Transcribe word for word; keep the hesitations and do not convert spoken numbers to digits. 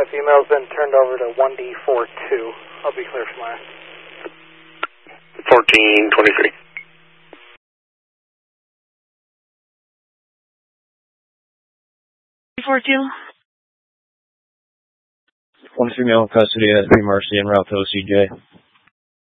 That female's been turned over to one D four two. I'll be clear from last. fourteen twenty-three. four two. One female in custody at three Marcy en route to O C J.